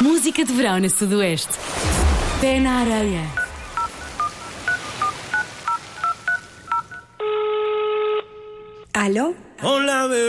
Música de verão na Sudoeste. Pé na areia. ¿Aló? Hola, bebé.